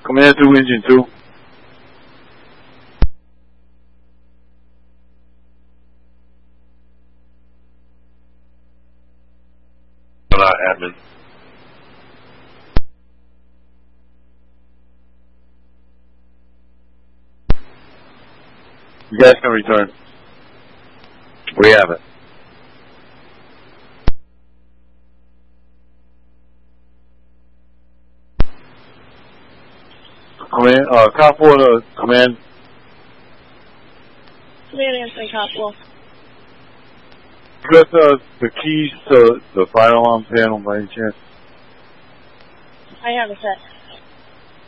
Command 2, Engine 2. Admin. You guys can return. We have it. Command, Cop 4 to command. Command answering Cop 4. You got the keys to the fire alarm panel by any chance? I have a set.